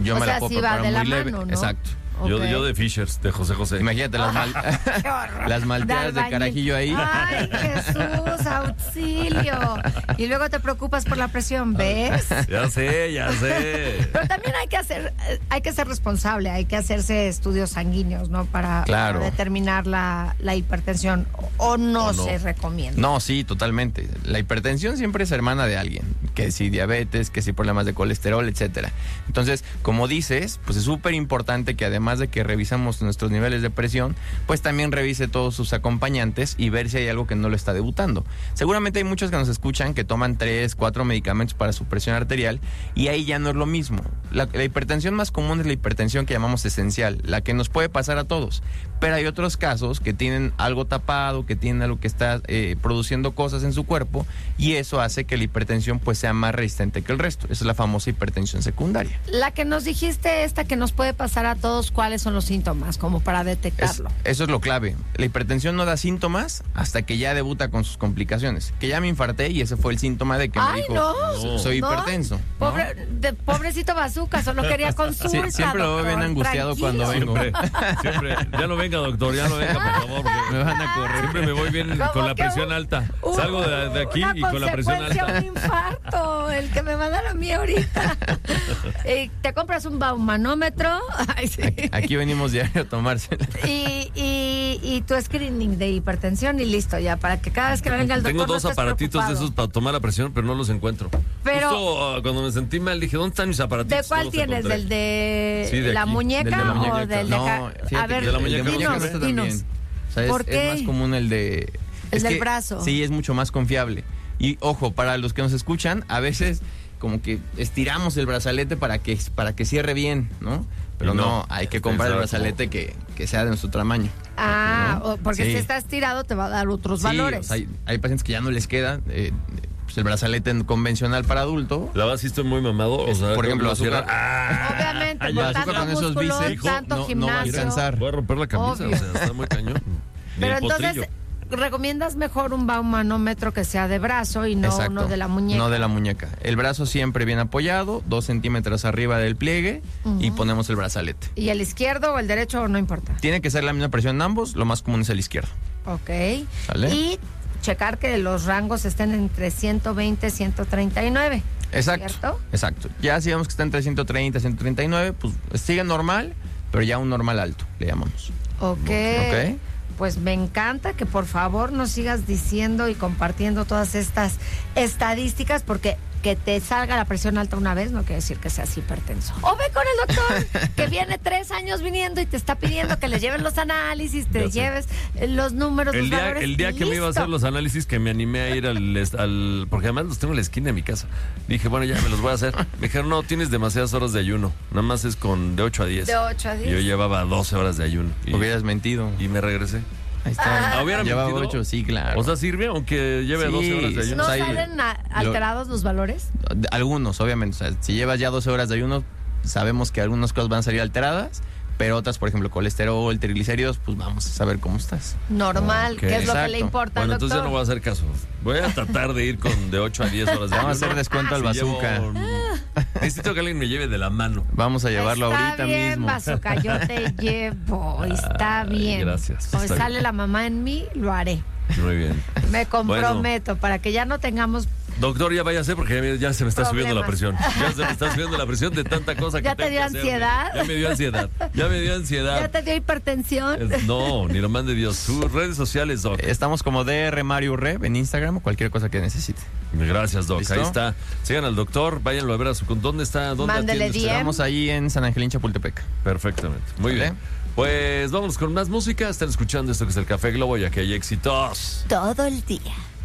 yo O me sea, la puedo sí va preparar de la muy leve. mano, ¿no? Exacto. Okay. Yo de Fishers, de José José. Imagínate las malteadas de carajillo ahí. Ay, Jesús, auxilio. Y luego te preocupas por la presión, ¿ves? Ya sé. Pero también hay que ser responsable, hay que hacerse estudios sanguíneos, ¿no? Para determinar la hipertensión, o no se recomienda. No, sí, totalmente. La hipertensión siempre es hermana de alguien, que si diabetes, que si problemas de colesterol, etcétera. Entonces, como dices, pues es súper importante que además de que revisamos nuestros niveles de presión, pues también revise todos sus acompañantes y ver si hay algo que no lo está debutando. Seguramente hay muchos que nos escuchan que toman 3, 4 medicamentos para su presión arterial y ahí ya no es lo mismo. La hipertensión más común es la hipertensión que llamamos esencial, la que nos puede pasar a todos. Pero hay otros casos que tienen algo tapado, que tienen algo que está produciendo cosas en su cuerpo y eso hace que la hipertensión pues sea más resistente que el resto. Esa es la famosa hipertensión secundaria. La que nos dijiste, esta que nos puede pasar a todos, ¿cuáles son los síntomas? Como para detectarlo. Eso es lo clave. La hipertensión no da síntomas hasta que ya debuta con sus complicaciones. Que ya me infarté y ese fue el síntoma de que me dijo, soy hipertenso. Pobrecito Bazooka, solo quería consulta. Sí, siempre lo veo bien angustiado cuando vengo. Siempre. Ya no venga, doctor, ya no venga, por favor, porque me van a correr. Siempre me voy bien con la presión alta. Salgo de aquí y con la presión alta. Un infarto, el que me va a dar a mí ahorita. Te compras un baumanómetro. Ay, sí. Aquí venimos diario a tomársela. Y tu screening de hipertensión y listo ya, para que cada vez que venga el doctor tengo dos aparatitos de esos para tomar la presión, pero no los encuentro. Pero justo cuando me sentí mal dije, ¿dónde están mis aparatitos? ¿De cuál tienes? ¿Del de la muñeca o del de acá? A ver, de la muñeca dinos. O sea, es más común el de... El del brazo. Sí, es mucho más confiable. Y ojo, para los que nos escuchan, a veces como que estiramos el brazalete para que cierre bien, ¿no? Pero no, hay que comprar el brazalete que sea de nuestro tamaño. Porque si está estirado te va a dar otros valores. O sea, hay pacientes que ya no les queda pues el brazalete convencional para adulto. La verdad sí estoy muy mamado. O sea, por ejemplo, obviamente, por tanto con esos músculo, bíceps, tanto gimnasio. No va a alcanzar. Voy a romper la camisa, Obvio. o sea, está muy cañón. Pero entonces, ¿recomiendas mejor un baumanómetro que sea de brazo y no uno de la muñeca? No de la muñeca. El brazo siempre bien apoyado, 2 centímetros arriba del pliegue y ponemos el brazalete. ¿Y el izquierdo o el derecho no importa? Tiene que ser la misma presión en ambos, lo más común es el izquierdo. Ok. ¿Sale? Y checar que los rangos estén entre 120 y 139. Exacto. ¿Cierto? Exacto. Ya si vemos que está entre 130 y 139, pues sigue normal, pero ya un normal alto, le llamamos. Ok. Pues me encanta que por favor nos sigas diciendo y compartiendo todas estas estadísticas, porque que te salga la presión alta una vez no quiere decir que seas hipertenso. O ve con el doctor que viene 3 años viniendo y te está pidiendo que le lleves los análisis, te lleves los números, los valores. El día que me iba a hacer los análisis, que me animé a ir al porque además los tengo en la esquina de mi casa. Dije, bueno, ya me los voy a hacer. Me dijeron, no, tienes demasiadas horas de ayuno. Nada más es de 8 a 10. De 8 a 10. Y yo llevaba 12 horas de ayuno. Hubieras mentido. Y me regresé. Ahí está. Llevaba 8, sí, claro. O sea, ¿sirve aunque lleve 12 horas de ayuno? ¿No salen alterados los valores? Algunos, obviamente. O sea, si llevas ya 12 horas de ayuno, sabemos que algunas cosas van a salir alteradas, pero otras, por ejemplo, colesterol, triglicéridos, pues vamos a saber cómo estás. Normal, que es lo que le importa al doctor. Entonces ya no voy a hacer caso. Voy a tratar de ir de 8 a 10 horas de ayuno. Vamos a hacer descuento al Bazooka. Necesito que alguien me lleve de la mano. Vamos a llevarlo ahorita mismo. Está bien, Bazooka, yo te llevo. Está bien. Gracias. Hoy sale la mamá en mí, lo haré. Muy bien. Me comprometo para que ya no tengamos... Doctor, ya váyase porque ya se me está subiendo la presión. Ya se me está subiendo la presión de tanta cosa que ¿Ya te dio ansiedad? Ya me dio ansiedad. ¿Ya te dio hipertensión? No, ni lo mande Dios. Tus redes sociales, Doc. Estamos como DR Mario Rev en Instagram o cualquier cosa que necesite. Gracias, Doc. ¿Listo? Ahí está. Sigan al doctor, váyanlo a ver ¿dónde está? ¿Dónde Mándele atiende? DM. Estamos ahí en San Angelín, Chapultepec. Perfectamente. Muy bien. Pues vámonos con más música. Están escuchando esto que es el Café Globo, ya que hay éxitos todo el día.